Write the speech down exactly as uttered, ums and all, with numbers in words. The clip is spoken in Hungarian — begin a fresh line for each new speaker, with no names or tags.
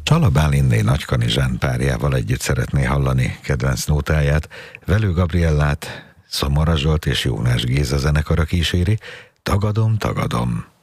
Csala Bálintné Nagykanizsán párjával együtt szeretné hallani kedvenc nótáját. Velő Gabriellát Szomora Zsolt és Jónás Géza zenekara kíséri. Tagadom, tagadom.